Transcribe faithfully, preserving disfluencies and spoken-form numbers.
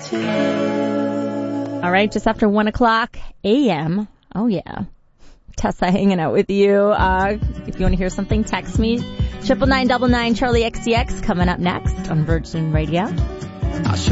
All right, just after one o'clock a.m. Oh, yeah. Tessa hanging out with you. Uh, if you want to hear something, text me. Triple nine double nine Charlie X C X coming up next on Virgin Radio.